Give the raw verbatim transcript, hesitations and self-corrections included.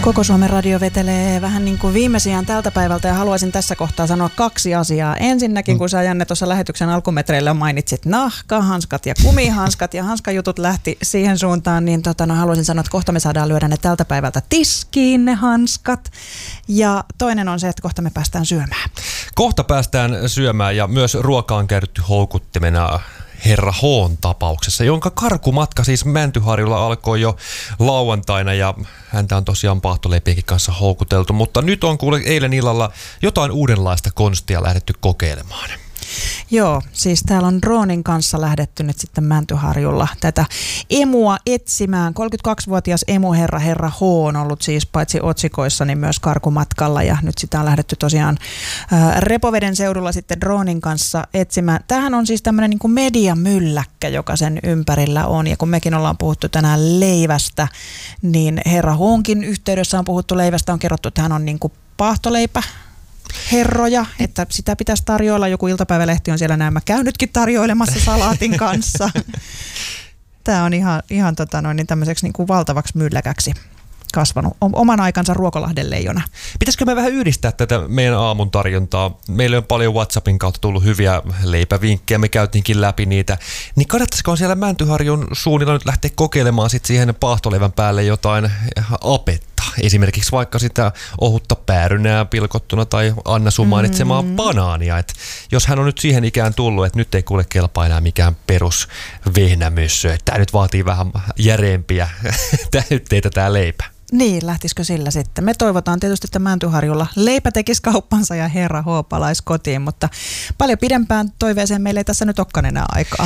Koko Suomen radio vetelee vähän niin kuin viimeisiään tältä päivältä ja haluaisin tässä kohtaa sanoa kaksi asiaa. Ensinnäkin, kun sä Janne tuossa lähetyksen alkumetreillä mainitsit nahkahanskat ja kumihanskat ja hanskajutut lähti siihen suuntaan, niin tota, no, haluaisin sanoa, että kohta me saadaan lyödä ne tältä päivältä tiskiin ne hanskat. Ja toinen on se, että kohta me päästään syömään. Kohta päästään syömään ja myös ruoka on käytetty houkuttimena Herra H:n tapauksessa, jonka karkumatka siis Mäntyharjulla alkoi jo lauantaina ja häntä on tosiaan paahtoleipienkin kanssa houkuteltu, mutta nyt on kuule eilen illalla jotain uudenlaista konstia lähdetty kokeilemaan. Joo, siis täällä on droonin kanssa lähdetty nyt sitten Mäntyharjulla tätä emua etsimään. kolmekymmentäkaksivuotias emuherra Herra H on ollut siis paitsi otsikoissa, niin myös karkumatkalla ja nyt sitä on lähdetty tosiaan ää, Repoveden seudulla sitten droonin kanssa etsimään. Tämähän on siis tämmöinen niin kuin mediamylläkkä, joka sen ympärillä on ja kun mekin ollaan puhuttu tänään leivästä, niin Herra H:nkin yhteydessä on puhuttu leivästä, on kerrottu, että hän on niin kuin paahtoleipä. Herroja, että sitä pitäisi tarjoilla. Joku iltapäivälehti on siellä näemmä käynytkin tarjoilemassa salaatin kanssa. Tämä on ihan, ihan tota noin, niin tämmöiseksi niin kuin valtavaksi mylläkäksi kasvanut. Oman aikansa Ruokolahden leijona. Pitäisikö me vähän yhdistää tätä meidän aamun tarjontaa? Meille on paljon WhatsAppin kautta tullut hyviä leipävinkkejä, me käytiinkin läpi niitä. Niin kannattaisiko siellä Mäntyharjun suunnilla nyt lähteä kokeilemaan sit siihen paahtoleivän päälle jotain apetta? Esimerkiksi vaikka sitä ohutta päärynää pilkottuna tai Anna sun mainitsemaa mm. banaania. Et jos hän on nyt siihen ikään tullut, että nyt ei kuule kelpaa enää mikään perus vehnämyssö. Tämä nyt vaatii vähän järeempiä täytteitä tää leipä. Niin, lähtisikö sillä sitten? Me toivotaan tietysti, että Mäntyharjulla leipä tekisi kauppansa ja Herra H palaisi kotiin, mutta paljon pidempään toiveeseen meillä ei tässä nyt olekaan enää aikaa.